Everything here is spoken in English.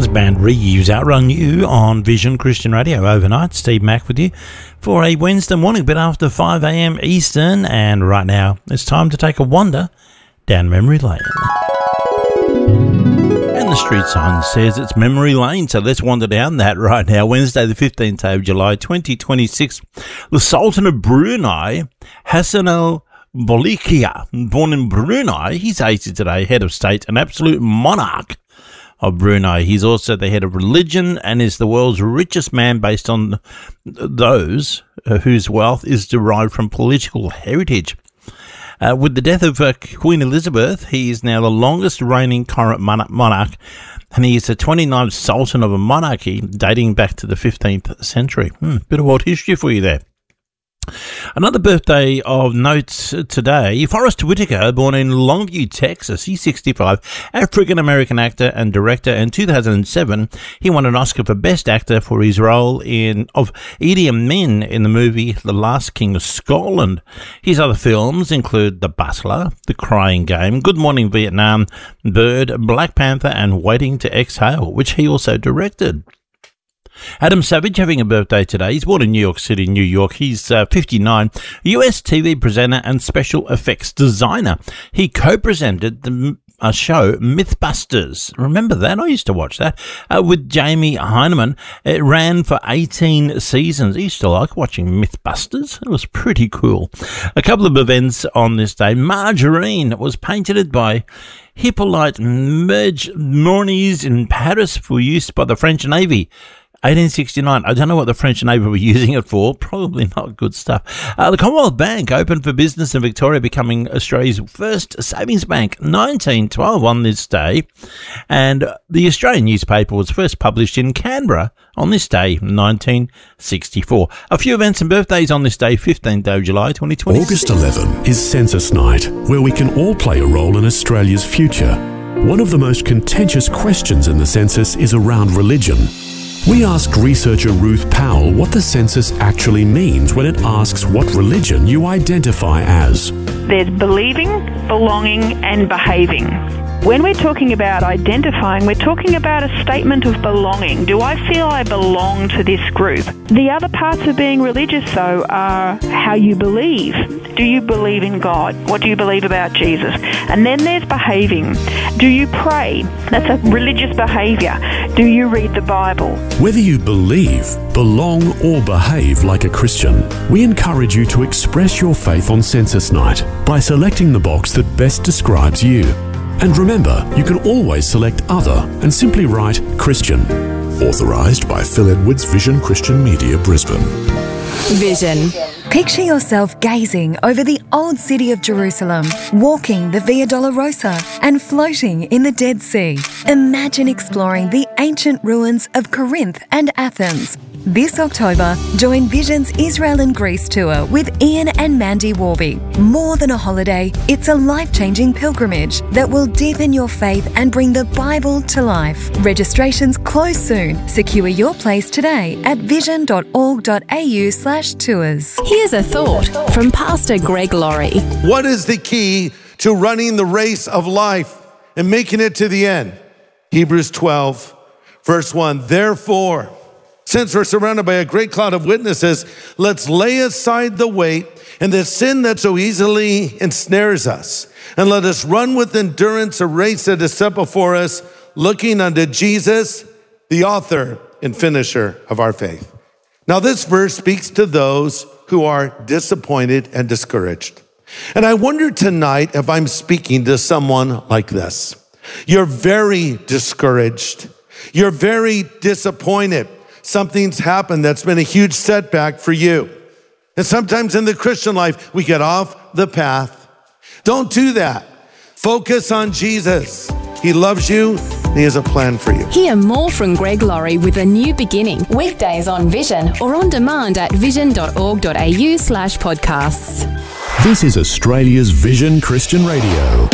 band Reuse Outrun You on Vision Christian Radio overnight. Steve Mack with you for a Wednesday morning, a bit after 5 a.m. Eastern. And right now, it's time to take a wander down memory lane. And the street sign says it's memory lane, so let's wander down that right now. Wednesday, the 15th of July, 2026. The Sultan of Brunei, Hassan al-Bolkiah, born in Brunei, he's 80 today, head of state, an absolute monarch of Brunei. He's also the head of religion and is the world's richest man based on those whose wealth is derived from political heritage. With the death of Queen Elizabeth, he is now the longest reigning current monarch, and he is the 29th sultan of a monarchy dating back to the 15th century. Bit of world history for you there. Another birthday of notes today, Forrest Whitaker, born in Longview, Texas. He's 65, African-American actor and director. In 2007, he won an Oscar for Best Actor for his role of Idi Amin in the movie The Last King of Scotland. His other films include The Butler, The Crying Game, Good Morning Vietnam, Bird, Black Panther, and Waiting to Exhale, which he also directed. Adam Savage having a birthday today. He's born in New York City, New York. He's 59, US TV presenter and special effects designer. He co-presented the show Mythbusters. Remember that? I used to watch that with Jamie Heineman. It ran for 18 seasons. I used to like watching Mythbusters. It was pretty cool. A couple of events on this day. Margarine was painted by Hippolyte Mornez in Paris for use by the French Navy. 1869. I don't know what the French Navy were using it for. Probably not good stuff. The Commonwealth Bank opened for business in Victoria, becoming Australia's first savings bank. 1912 on this day. And the Australian newspaper was first published in Canberra on this day, 1964. A few events and birthdays on this day, 15th of July, 2020. August 11 is Census Night, where we can all play a role in Australia's future. One of the most contentious questions in the census is around religion. We asked researcher Ruth Powell what the census actually means when it asks what religion you identify as. There's believing, belonging, and behaving. When we're talking about identifying, we're talking about a statement of belonging. Do I feel I belong to this group? The other parts of being religious, though, are how you believe. Do you believe in God? What do you believe about Jesus? And then there's behaving. Do you pray? That's a religious behavior. Do you read the Bible? Whether you believe, belong, or behave like a Christian, we encourage you to express your faith on Census Night by selecting the box that best describes you. And remember, you can always select Other and simply write Christian. Authorised by Phil Edwards, Vision Christian Media, Brisbane. Vision. Picture yourself gazing over the old city of Jerusalem, walking the Via Dolorosa and floating in the Dead Sea. Imagine exploring the ancient ruins of Corinth and Athens. This October, join Vision's Israel and Greece tour with Ian and Mandy Warby. More than a holiday, it's a life-changing pilgrimage that will deepen your faith and bring the Bible to life. Registrations close soon. Secure your place today at vision.org.au/tours. Here's a thought from Pastor Greg Laurie. What is the key to running the race of life and making it to the end? Hebrews 12, verse 1. Therefore, since we're surrounded by a great cloud of witnesses, let's lay aside the weight and the sin that so easily ensnares us. And let us run with endurance a race that is set before us, looking unto Jesus, the author and finisher of our faith. Now this verse speaks to those who are disappointed and discouraged. And I wonder tonight if I'm speaking to someone like this. You're very discouraged. You're very disappointed. Something's happened that's been a huge setback for you. And sometimes in the Christian life, we get off the path. Don't do that. Focus on Jesus. He loves you, and he has a plan for you. Hear more from Greg Laurie with A New Beginning, weekdays on Vision or on demand at vision.org.au/podcasts. This is Australia's Vision Christian Radio.